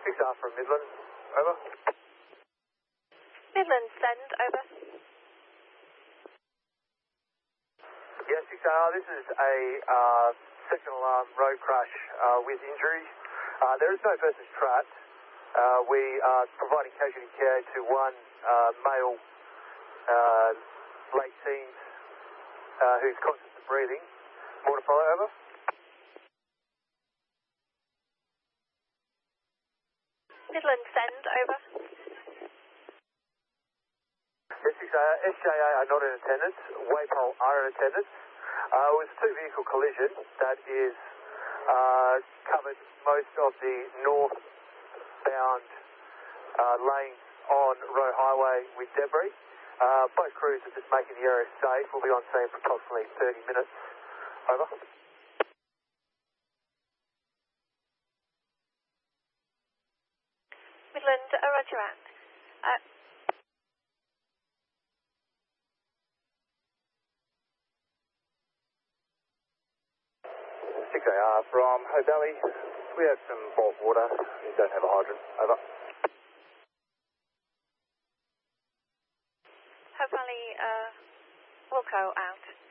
6R from Midland, over. Midland, send, over. Yeah, 6R, this is a second alarm road crash with injuries. There is no persons trapped. We are providing casualty care to one male, late teens, who's conscious of breathing. More to follow, over. Midland, send, over. Yes, SJA are not in attendance. Waypole are in attendance. It was a two-vehicle collision that is covered most of the northbound lane on Roe Highway with debris. Both crews are just making the area safe. We'll be on scene for approximately 30 minutes. Over. Midland, roger out. 6AR from Hope Valley. We have some bulk water. We don't have a hydrant. Over. Hope Valley, Wilco out.